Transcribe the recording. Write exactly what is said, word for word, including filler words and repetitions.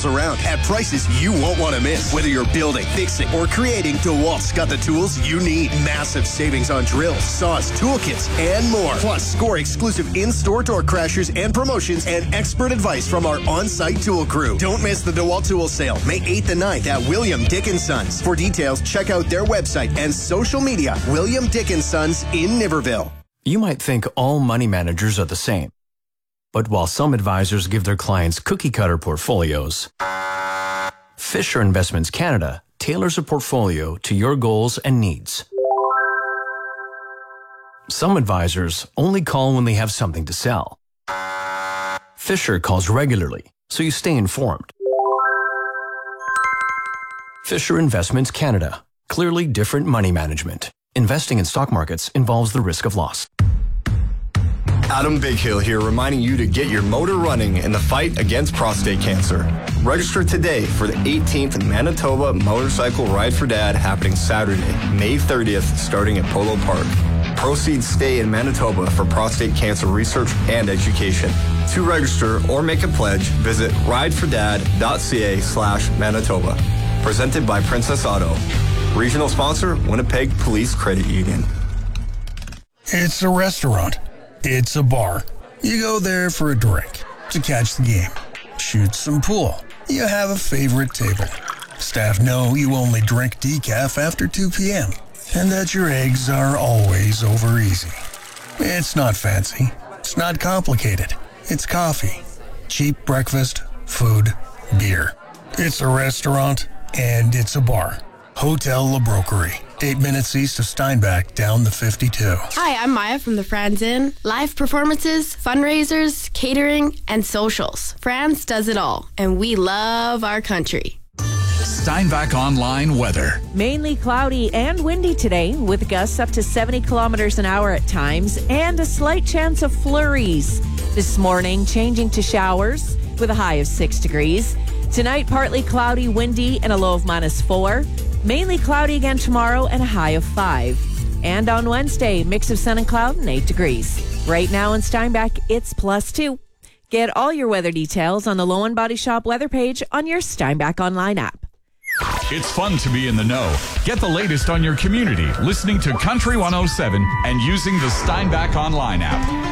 professionals around at prices you won't want to miss. Whether you're building, fixing, or creating, DeWalt's got the tools you need. Massive savings on drills, saws, toolkits, and more. Plus, score exclusive in-store door crashers and promotions and expert advice from our on-site tool crew. Don't miss the DeWalt Tool Sale, May eighth and ninth at William Dick and Sons. For details, check out their website and social media, William Dick and Sons in Niverville. You might think all money managers are the same. But while some advisors give their clients cookie-cutter portfolios, Fisher Investments Canada tailors a portfolio to your goals and needs. Some advisors only call when they have something to sell. Fisher calls regularly, so you stay informed. Fisher Investments Canada. Clearly different money management. Investing in stock markets involves the risk of loss. Adam Bighill here, reminding you to get your motor running in the fight against prostate cancer. Register today for the eighteenth Manitoba Motorcycle Ride for Dad happening Saturday, May thirtieth, starting at Polo Park. Proceeds stay in Manitoba for prostate cancer research and education. To register or make a pledge, visit ridefordad.ca slash Manitoba. Presented by Princess Auto. Regional sponsor, Winnipeg Police Credit Union. It's a restaurant. It's a bar. You go there for a drink, to catch the game, shoot some pool. You have a favorite table. Staff know you only drink decaf after two p.m. and that your eggs are always over easy. It's not fancy. It's not complicated. It's coffee, cheap breakfast, food, beer. It's a restaurant and it's a bar. Hotel La Broquerie. Eight minutes east of Steinbach, down the fifty-two. Hi, I'm Maya from the Franz Inn. Live performances, fundraisers, catering, and socials. Franz does it all, and we love our country. Steinbach Online weather. Mainly cloudy and windy today, with gusts up to seventy kilometers an hour at times, and a slight chance of flurries. This morning, changing to showers with a high of six degrees. Tonight, partly cloudy, windy, and a low of minus four. Mainly cloudy again tomorrow and a high of five. And on Wednesday, mix of sun and cloud and eight degrees. Right now in Steinbach, it's plus two. Get all your weather details on the Low and Body Shop weather page on your Steinbach Online app. It's fun to be in the know. Get the latest on your community, listening to Country one oh seven and using the Steinbach Online app.